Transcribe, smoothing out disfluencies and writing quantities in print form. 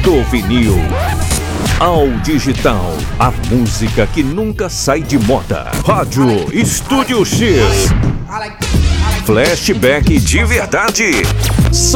Do vinil ao digital, a música que nunca sai de moda. Rádio Estúdio X. Flashback de verdade.